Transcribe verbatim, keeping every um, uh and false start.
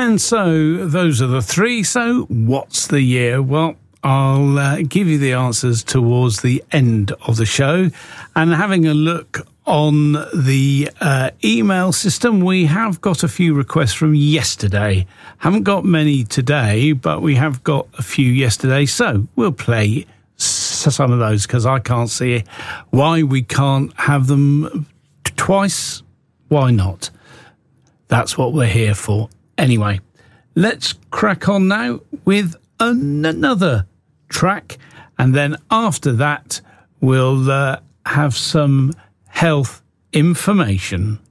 And so those are the three. So what's the year? Well, I'll uh, give you the answers towards the end of the show. And having a look on the uh, email system, we have got a few requests from yesterday. Haven't got many today, but we have got a few yesterday. So we'll play some of those because I can't see why we can't have them t- twice. Why not? That's what we're here for. Anyway, let's crack on now with an- another track. And then after that, we'll uh, have some health information.